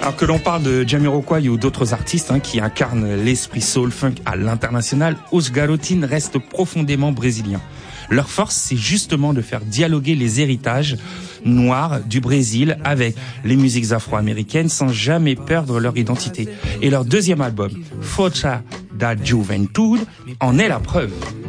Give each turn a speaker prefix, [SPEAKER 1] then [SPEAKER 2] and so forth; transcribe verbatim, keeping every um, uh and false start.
[SPEAKER 1] Alors que l'on parle de Jamiroquai ou d'autres artistes hein, qui incarnent l'esprit soul-funk à l'international, Os Garotines restent profondément brésiliens. Leur force, c'est justement de faire dialoguer les héritages noirs du Brésil avec les musiques afro-américaines sans jamais perdre leur identité. Et leur deuxième album, Força da Juventude, en est la preuve.